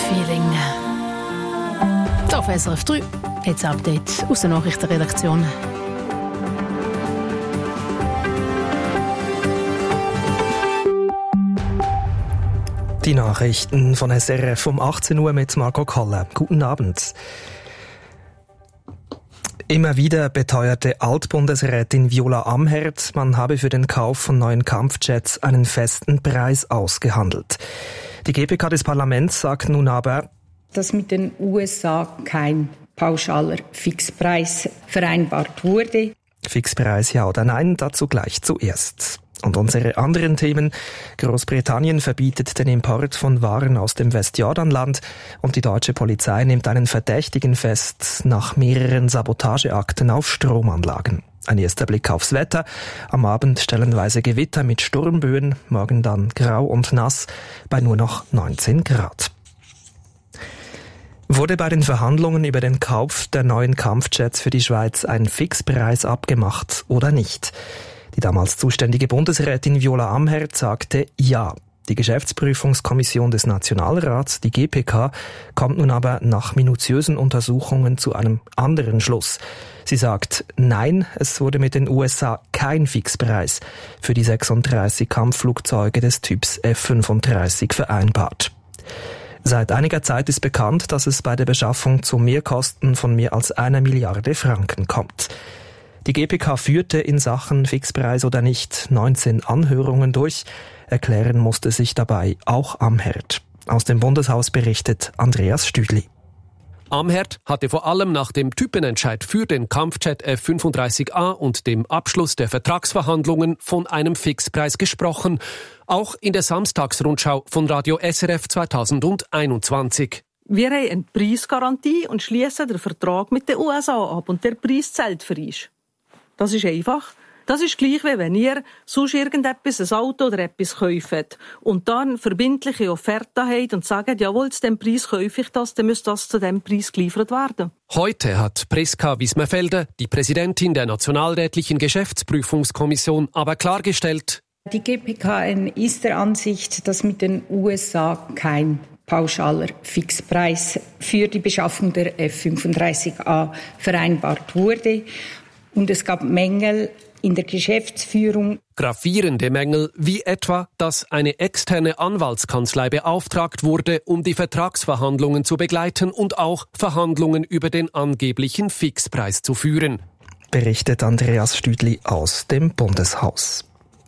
Feeling. Auf SRF 3, jetzt Update aus der Nachrichtenredaktion. Die Nachrichten von SRF um 18 Uhr mit Marco Koller. Guten Abend. Immer wieder beteuerte Altbundesrätin Viola Amherd, man habe für den Kauf von neuen Kampfjets einen festen Preis ausgehandelt. Die GPK des Parlaments sagt nun aber, dass mit den USA kein pauschaler Fixpreis vereinbart wurde. Fixpreis ja oder nein, dazu gleich zuerst. Und unsere anderen Themen. Großbritannien verbietet den Import von Waren aus dem Westjordanland und die deutsche Polizei nimmt einen Verdächtigen fest nach mehreren Sabotageakten auf Stromanlagen. Ein erster Blick aufs Wetter. Am Abend stellenweise Gewitter mit Sturmböen, morgen dann grau und nass bei nur noch 19 Grad. Wurde bei den Verhandlungen über den Kauf der neuen Kampfjets für die Schweiz ein Fixpreis abgemacht oder nicht? Die damals zuständige Bundesrätin Viola Amherd sagte ja. Die Geschäftsprüfungskommission des Nationalrats, die GPK, kommt nun aber nach minutiösen Untersuchungen zu einem anderen Schluss. Sie sagt, nein, es wurde mit den USA kein Fixpreis für die 36 Kampfflugzeuge des Typs F-35 vereinbart. Seit einiger Zeit ist bekannt, dass es bei der Beschaffung zu Mehrkosten von mehr als 1 Milliarde Franken kommt. Die GPK führte in Sachen Fixpreis oder nicht 19 Anhörungen durch. Erklären musste sich dabei auch Amherd. Aus dem Bundeshaus berichtet Andreas Stüdli. Amherd hatte vor allem nach dem Typenentscheid für den Kampfjet F-35A und dem Abschluss der Vertragsverhandlungen von einem Fixpreis gesprochen. Auch in der Samstagsrundschau von Radio SRF 2021. Wir haben eine Preisgarantie und schließen den Vertrag mit den USA ab und der Preis zählt für uns. Das ist einfach. Das ist gleich, wie wenn ihr sonst irgendetwas, ein Auto oder etwas kauft und dann verbindliche Offerte habt und sagt, jawohl, zu dem Preis kaufe ich das, dann muss das zu dem Preis geliefert werden. Heute hat Priska Wismerfelder, die Präsidentin der Nationalrätlichen Geschäftsprüfungskommission, aber klargestellt, die GPK ist der Ansicht, dass mit den USA kein pauschaler Fixpreis für die Beschaffung der F-35A vereinbart wurde. Und es gab Mängel in der Geschäftsführung. Gravierende Mängel, wie etwa, dass eine externe Anwaltskanzlei beauftragt wurde, um die Vertragsverhandlungen zu begleiten und auch Verhandlungen über den angeblichen Fixpreis zu führen. Berichtet Andreas Stüdli aus dem Bundeshaus.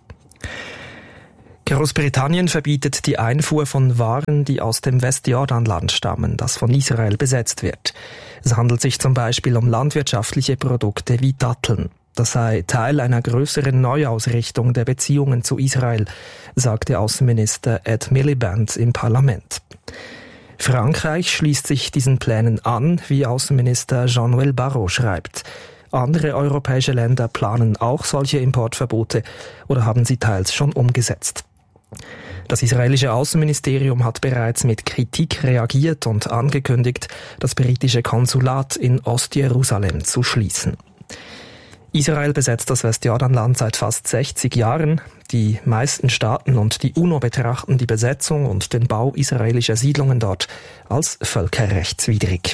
Großbritannien verbietet die Einfuhr von Waren, die aus dem Westjordanland stammen, das von Israel besetzt wird. Es handelt sich zum Beispiel um landwirtschaftliche Produkte wie Datteln. Das sei Teil einer größeren Neuausrichtung der Beziehungen zu Israel, sagte Außenminister Ed Miliband im Parlament. Frankreich schließt sich diesen Plänen an, wie Außenminister Jean-Noël Barrot schreibt. Andere europäische Länder planen auch solche Importverbote oder haben sie teils schon umgesetzt. Das israelische Außenministerium hat bereits mit Kritik reagiert und angekündigt, das britische Konsulat in Ostjerusalem zu schließen. Israel besetzt das Westjordanland seit fast 60 Jahren. Die meisten Staaten und die UNO betrachten die Besetzung und den Bau israelischer Siedlungen dort als völkerrechtswidrig.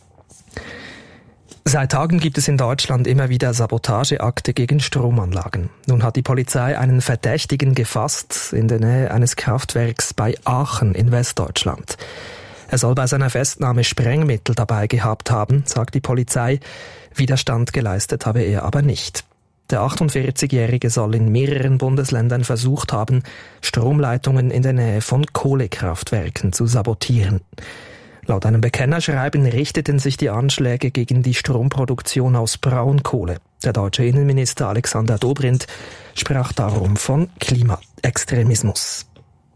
Seit Tagen gibt es in Deutschland immer wieder Sabotageakte gegen Stromanlagen. Nun hat die Polizei einen Verdächtigen gefasst in der Nähe eines Kraftwerks bei Aachen in Westdeutschland. Er soll bei seiner Festnahme Sprengmittel dabei gehabt haben, sagt die Polizei. Widerstand geleistet habe er aber nicht. Der 48-Jährige soll in mehreren Bundesländern versucht haben, Stromleitungen in der Nähe von Kohlekraftwerken zu sabotieren. Laut einem Bekennerschreiben richteten sich die Anschläge gegen die Stromproduktion aus Braunkohle. Der deutsche Innenminister Alexander Dobrindt sprach darum von Klimaextremismus.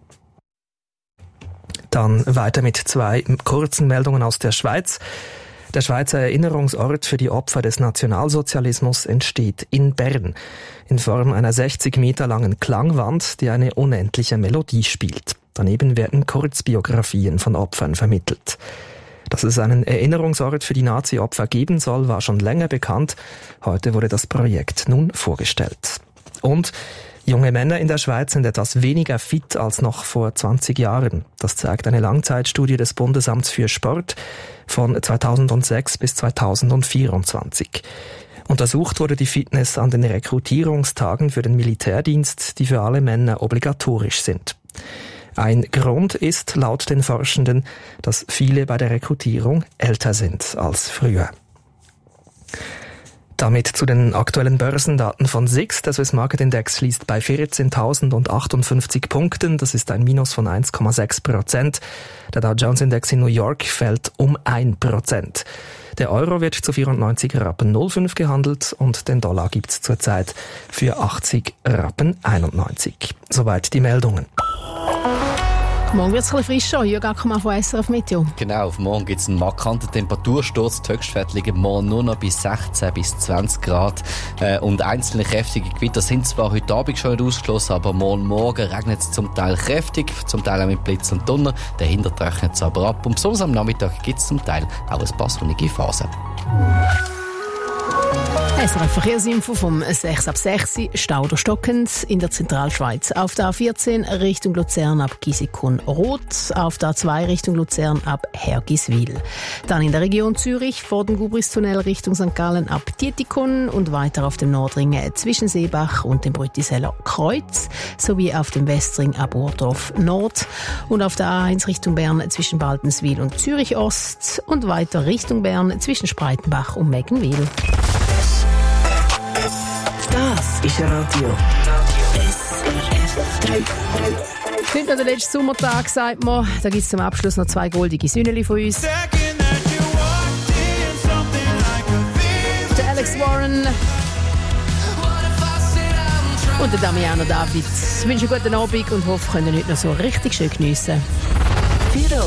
Dann weiter mit 2 kurzen Meldungen aus der Schweiz. Der Schweizer Erinnerungsort für die Opfer des Nationalsozialismus entsteht in Bern in Form einer 60 Meter langen Klangwand, die eine unendliche Melodie spielt. Daneben werden Kurzbiografien von Opfern vermittelt. Dass es einen Erinnerungsort für die Nazi-Opfer geben soll, war schon länger bekannt. Heute wurde das Projekt nun vorgestellt. Und Junge Männer in der Schweiz sind etwas weniger fit als noch vor 20 Jahren. Das zeigt eine Langzeitstudie des Bundesamts für Sport von 2006 bis 2024. Untersucht wurde die Fitness an den Rekrutierungstagen für den Militärdienst, die für alle Männer obligatorisch sind. Ein Grund ist laut den Forschenden, dass viele bei der Rekrutierung älter sind als früher. Damit zu den aktuellen Börsendaten von SIX. Der Swiss Market Index schließt bei 14.058 Punkten. Das ist ein Minus von 1,6%. Der Dow Jones Index in New York fällt um 1%. Der Euro wird zu 94,05 Rappen gehandelt und den Dollar gibt's zurzeit für 80,91 Rappen. Soweit die Meldungen. Morgen wird es ein bisschen frischer. Jürgen Ackermann von SRF Meteo. Genau, auf morgen gibt es einen markanten Temperatursturz. Die Höchstwerte liegen morgen nur noch bis 16 bis 20 Grad. Und einzelne kräftige Gewitter sind zwar heute Abend schon nicht ausgeschlossen, aber morgen regnet es zum Teil kräftig, zum Teil auch mit Blitz und Donner. Dahinter trocknet es aber ab. Und besonders am Nachmittag gibt es zum Teil auch ein paar sonnige Phasen. SRF Verkehrsinfo vom 6 ab 6, Stau oder stockend in der Zentralschweiz. Auf der A14 Richtung Luzern ab Gisikon Rot, auf der A2 Richtung Luzern ab Hergiswil. Dann in der Region Zürich vor dem Gubristunnel Richtung St. Gallen ab Dietikon und weiter auf dem Nordring zwischen Seebach und dem Brütiseller Kreuz, sowie auf dem Westring ab Urdorf Nord und auf der A1 Richtung Bern zwischen Baltenswil und Zürich Ost und weiter Richtung Bern zwischen Spreitenbach und Meggenwil. Das ist Radio SRF 3. Heute noch der letzte Sommertag, sagt man. Da gibt es zum Abschluss noch 2 goldige Sünneli von uns. Der Alex Warren und der Damiano David. Ich wünsche einen guten Abend und hoffe, ihr könnt heute noch so richtig schön geniessen. Firo